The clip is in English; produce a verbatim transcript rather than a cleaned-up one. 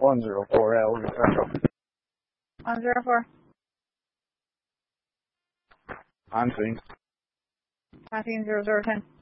one zero four L. one zero four. On scene. Passing zero zero ten.